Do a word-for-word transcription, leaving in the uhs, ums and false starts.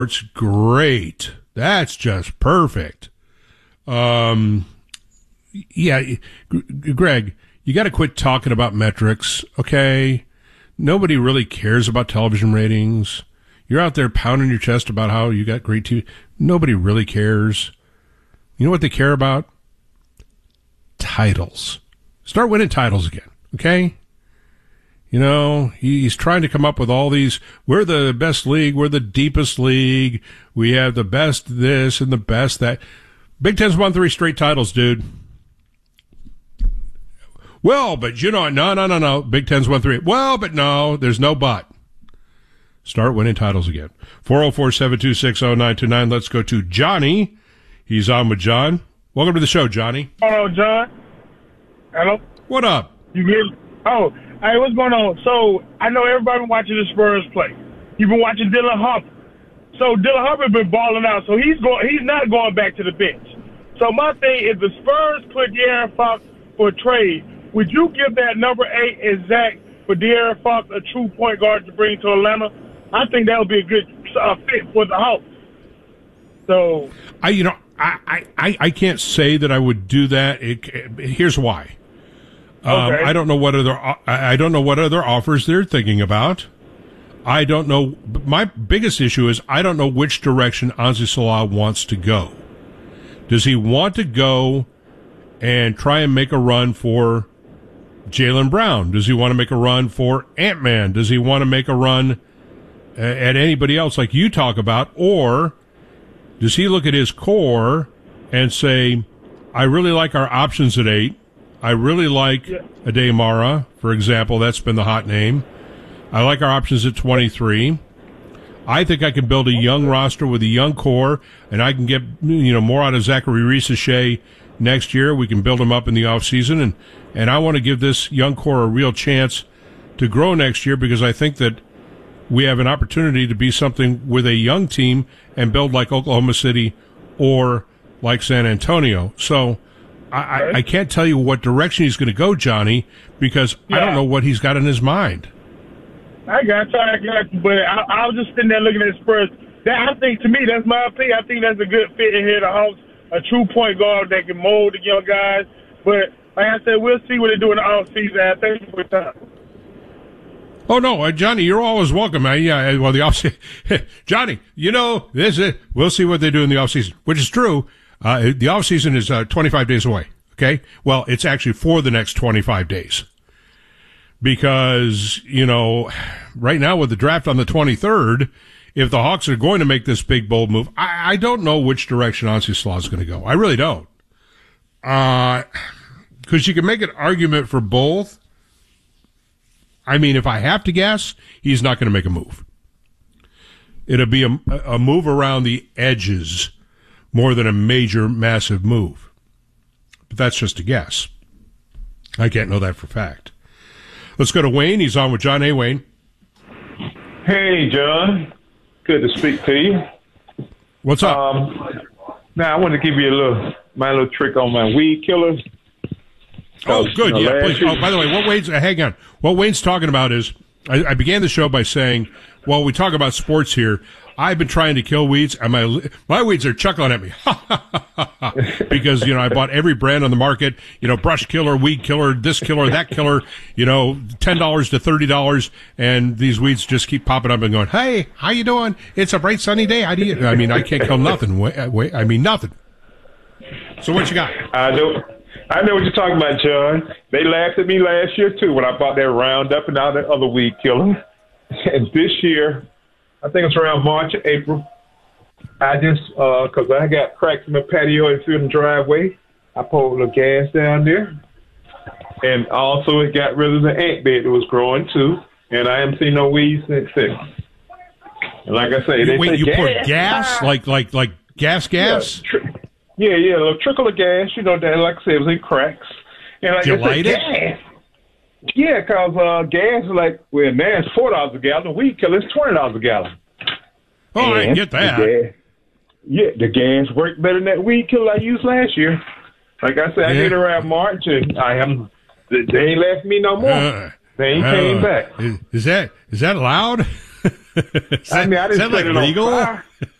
It's great. That's just perfect. Um, yeah, G- Greg, you got to quit talking about metrics, okay? Nobody really cares about television ratings. You're out there pounding your chest about how you got great T V. Nobody really cares. You know what they care about? Titles. Start winning titles again, okay? You know, he's trying to come up with all these, we're the best league, we're the deepest league, we have the best this and the best that. Big Ten's won three straight titles, dude. Well, but you know, no, no, no, no. Big Ten's won three. Well, but no, there's no but. Start winning titles again. four oh four, seven two six, oh nine two nine. Let's go to Johnny. He's on with John. Welcome to the show, Johnny. Hello, John. Hello? What up? You good? Oh, hey, what's going on? So, I know everybody been watching the Spurs play. You've been watching Dylan Harper. So, Dylan Harper been balling out, so he's going. He's not going back to the bench. So, my thing is, the Spurs put De'Aaron Fox for a trade. Would you give that number eight exact for De'Aaron Fox, a true point guard, to bring to Atlanta? I think that would be a good uh, fit for the Hawks. So, I, you know, I, I, I can't say that I would do that. It, it, here's why. Um, okay. I don't know what other I don't know what other offers they're thinking about. I don't know. My biggest issue is I don't know which direction Anzi Salah wants to go. Does he want to go and try and make a run for Jaylen Brown? Does he want to make a run for Ant-Man? Does he want to make a run at anybody else like you talk about? Or does he look at his core and say, I really like our options at eight. I really like yeah. Ademara, for example. That's been the hot name. I like our options at twenty-three. I think I can build a young roster with a young core, and I can get you know more out of Zachary Risacher next year. We can build him up in the offseason, and, and I want to give this young core a real chance to grow next year because I think that we have an opportunity to be something with a young team and build like Oklahoma City or like San Antonio. So I, I can't tell you what direction he's going to go, Johnny, because yeah. I don't know what he's got in his mind. I got you, I got you, but I, I was just sitting there looking at Spurs. That, I think, to me, that's my opinion. I think that's a good fit in here, the Hawks, a true point guard that can mold the young guys. But, like I said, we'll see what they do in the offseason. Thank you for your time. Oh, no, uh, Johnny, you're always welcome. Uh, yeah, well, the offseason, Johnny, you know, this is, we'll see what they do in the offseason, which is true. Uh, the offseason is uh, twenty-five days away, okay? Well, it's actually for the next twenty-five days. Because, you know, right now with the draft on the twenty-third, if the Hawks are going to make this big, bold move, I, I don't know which direction Ansi Salah is going to go. I really don't. Uh, because you can make an argument for both. I mean, if I have to guess, he's not going to make a move. It'll be a, a move around the edges more than a major, massive move. But that's just a guess. I can't know that for fact. Let's go to Wayne. He's on with John. Hey, Wayne. Hey, John. Good to speak to you. What's up? Um, now, I want to give you a little my little trick on my weed killer. Oh, good. You know, yeah, please. Oh, by the way, what Wayne's, uh, hang on. What Wayne's talking about is, I, I began the show by saying, well, we talk about sports here. I've been trying to kill weeds, and my my weeds are chuckling at me. Because, you know, I bought every brand on the market, you know, brush killer, weed killer, this killer, that killer, you know, ten dollars to thirty dollars, and these weeds just keep popping up and going, hey, how you doing? It's a bright sunny day. How do you, I mean, I can't kill nothing. Wait, wait, I mean, nothing. So what you got? I know. I know what you're talking about, John. They laughed at me last year, too, when I bought that Roundup and all that other weed killer. And this year, I think it's around March or April, I just, uh, because I got cracks in my patio and through the driveway, I poured a little gas down there. And also it got rid of the ant bed that was growing, too. And I haven't seen no weeds since then. And like I say, they Wait, say you gas. poured gas? Like, like, like gas gas? Yeah, tr- yeah, yeah, a little trickle of gas, you know, that, like I said, it was in cracks. And like Did you I light said, it? Gas. Yeah, because uh, gas is like, well, now it's four dollars a gallon. Weed killer is twenty dollars a gallon. Oh, and I can get that. The gas, yeah, the gas worked better than that weed killer I used last year. Like I said, I Yeah. did around March, and I haven't, they ain't left me no more. Uh, they ain't uh, came back. Is, is that is that loud? is that, I mean, I is didn't that like set it legal? on fire.